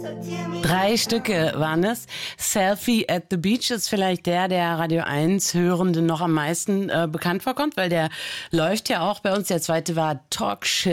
3 Stücke waren es. Selfie at the Beach ist vielleicht der Radio 1 Hörenden noch am meisten bekannt vorkommt, weil der läuft ja auch bei uns. Der zweite war Talk Shit